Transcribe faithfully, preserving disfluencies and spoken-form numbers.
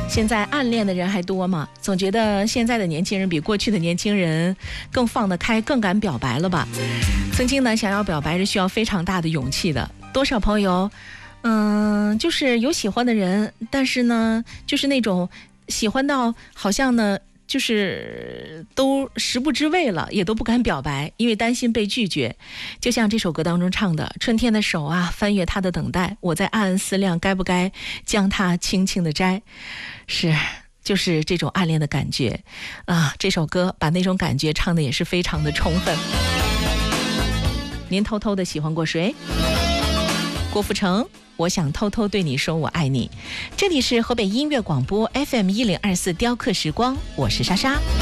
现在暗恋的人还多吗？总觉得现在的年轻人比过去的年轻人更放得开，更敢表白了吧？曾经呢，想要表白是需要非常大的勇气的。多少朋友，嗯，就是有喜欢的人，但是呢，就是那种喜欢到好像呢，就是都食不知味了，也都不敢表白，因为担心被拒绝。就像这首歌当中唱的，春天的手啊，翻越他的等待，我在暗暗思量，该不该将它轻轻的摘。是，就是这种暗恋的感觉啊。这首歌把那种感觉唱的也是非常的充分。您偷偷的喜欢过谁？郭富城，我想偷偷对你说我爱你。这里是河北音乐广播 F M 一零二四雕刻时光，我是莎莎。